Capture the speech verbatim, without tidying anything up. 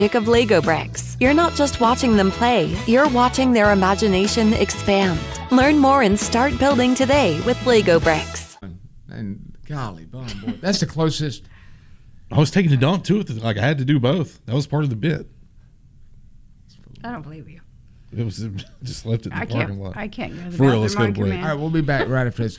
of Lego bricks. You're not just watching them play, you're watching their imagination expand. Learn more and start building today with Lego bricks. And golly, boy, boy, that's the closest. I was taking a dump too. Like I had to do both. That was part of the bit. I don't believe you. It was just left it in the I parking can't. lot. I can't go to the For real, bathroom let's go to on break. command. All right, we'll be back right after this.